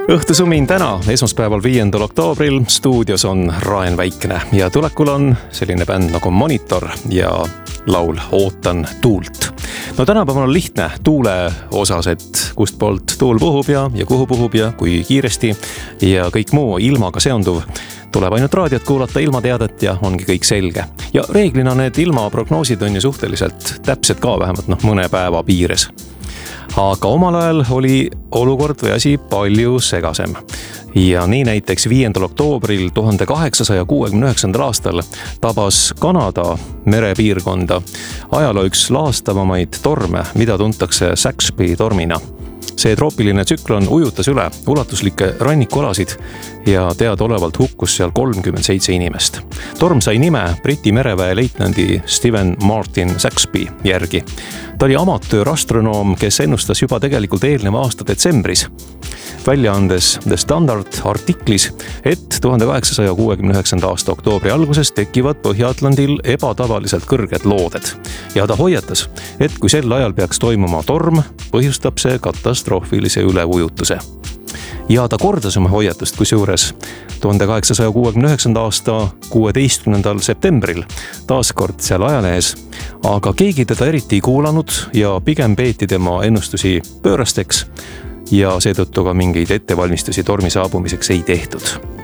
Õhtusumin täna, esmaspäeval 5. oktoobril, stuudios on Raen Väikne ja tulekul on selline bänd nagu Monitor ja laul Ootan tuult. No tänapäeval on lihtne tuule osas, et kust poolt tuul puhub ja kuhu puhub ja kui kiiresti ja kõik muu ilmaga seonduv. Tuleb ainult raadiot kuulata ilmateadet ja ongi kõik selge. Ja reeglina need ilmaprognoosid on ju suhteliselt täpsed ka vähemalt mõne päeva piires. Aga omal ajal oli olukord või asi palju segasem. Ja nii näiteks 5. oktoobril 1869. aastal tabas Kanada merepiirkonda ajaloo üks laastavamaid torme, mida tuntakse Saxby tormina. See troopiline tsüklon ujutas üle ulatuslikke rannikualasid ja teadaolevalt hukkus seal 37 inimest. Torm sai nime Briti mereväe leitnandi Stephen Martin Saxby järgi. Ta oli amatöörastronoom, kes ennustas juba tegelikult eelneva aasta detsembris väljaandes The Standard artiklis, et 1869. aasta oktoobri alguses tekivad Põhja-Atlandil ebatavaliselt kõrged looded. Ja ta hoiatas, et kui sel ajal peaks toimuma torm, põhjustab see katastroofilise üleujutuse. Ja ta kordas oma hoiatust kusjuures 1869. aasta 16. septembril taaskord seal ajalehes, aga keegi teda eriti ei kuulanud ja pigem peeti tema ennustusi pöörasteks ja seetõttu ka mingeid ettevalmistusi tormi saabumiseks ei tehtud.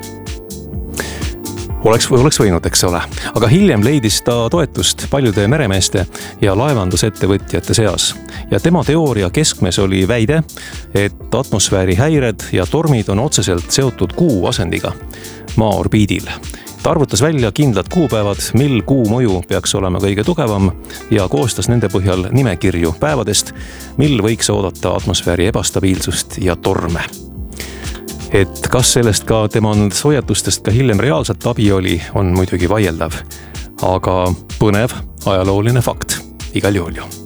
Oleks võinud, eks ole, aga hiljem leidis ta toetust paljude meremeeste ja laevandusettevõtjate seas. Ja tema teooria keskmes oli väide, et atmosfääri häired ja tormid on otseselt seotud kuu asendiga maa orbiidil. Ta arvutas välja kindlad kuupäevad, mil kuu mõju peaks olema kõige tugevam ja koostas nende põhjal nimekirju päevadest, mil võiks oodata atmosfääri ebastabiilsust ja torme. Et kas sellest ka tema hoiatustest ka hiljem reaalselt abi oli, on muidugi vaieldav, aga põnev ajalooline fakt igal juhul ju.